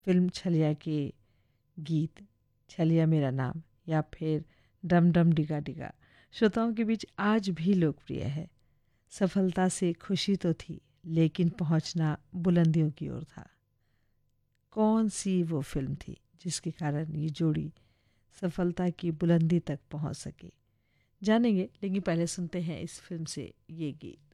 Film छलिया के गीत छलिया मेरा नाम या फिर डम डम डिगा डिगा श्रोताओं के बीच आज भी लोकप्रिय है। सफलता से खुशी तो थी, लेकिन पहुंचना बुलंदियों की ओर था। कौन सी वो फिल्म थी जिसके कारण ये जोड़ी सफलता की बुलंदी तक पहुंच सके, जानेंगे, लेकिन पहले सुनते हैं इस फिल्म से ये गीत।